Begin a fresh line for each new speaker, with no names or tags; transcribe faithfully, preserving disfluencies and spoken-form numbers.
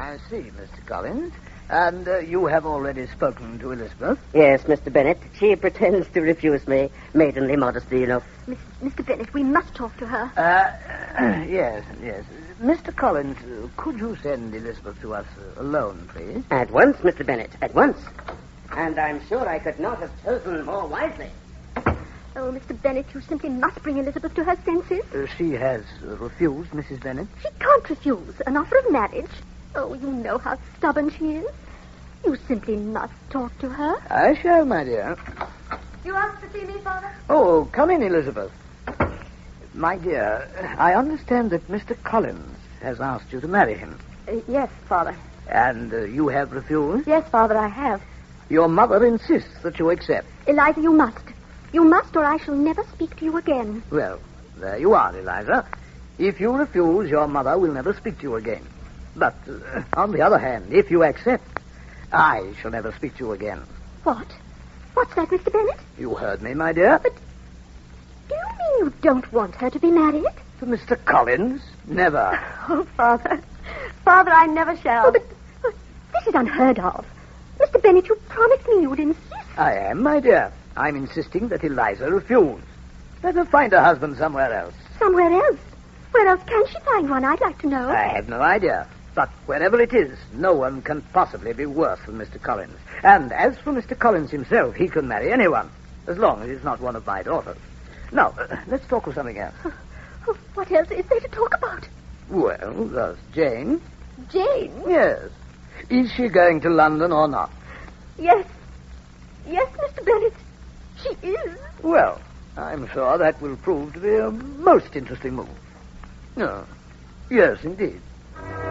I see, Mister Collins. And uh, you have already spoken to Elizabeth?
Yes, Mister Bennet. She pretends to refuse me. Maidenly modesty, you know.
Miss, Mister Bennet, we must talk to her.
Uh, yes, yes. Mister Collins, uh, could you send Elizabeth to us uh, alone, please?
At once, Mister Bennet, at once. And I'm sure I could not have chosen more wisely.
Oh, Mister Bennet, you simply must bring Elizabeth to her senses.
Uh, she has uh, refused, Missus Bennet.
She can't refuse an offer of marriage. Oh, you know how stubborn she is. You simply must talk to her.
I shall, my dear.
You asked to see me, Father?
Oh, come in, Elizabeth. My dear, I understand that Mister Collins has asked you to marry him.
Uh, yes, Father.
And uh, you have refused?
Yes, Father, I have.
Your mother insists that you accept.
Eliza, you must. You must, or I shall never speak to you again.
Well, there you are, Eliza. If you refuse, your mother will never speak to you again. But, uh, on the other hand, if you accept, I shall never speak to you again.
What? What's that, Mister Bennet?
You heard me, my dear.
But do you mean you don't want her to be married?
To Mister Collins? Never.
Oh, Father. Father, I never shall. Oh, but oh, this is unheard of. Mister Bennet, you promised me you would insist.
I am, my dear. I'm insisting that Eliza refuse. Let her find a husband somewhere else.
Somewhere else? Where else can she find one? I'd like to know.
I have no idea. But wherever it is, no one can possibly be worse than Mister Collins. And as for Mister Collins himself, he can marry anyone, as long as he's not one of my daughters. Now, uh, let's talk of something else.
Oh, oh, what else is there to talk about?
Well, there's Jane.
Jane?
Yes. Is she going to London or not?
Yes. Yes, Mister Bennet. She is.
Well, I'm sure that will prove to be a most interesting move. No. Yes, indeed.